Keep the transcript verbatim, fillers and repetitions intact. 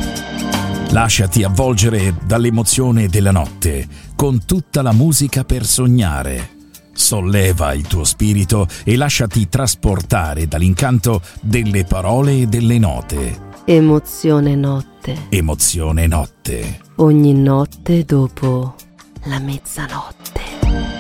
Lasciati avvolgere dall'emozione della notte con tutta la musica per sognare. Solleva il tuo spirito e lasciati trasportare dall'incanto delle parole e delle note. Emozione notte. Emozione notte. Ogni notte dopo la mezzanotte.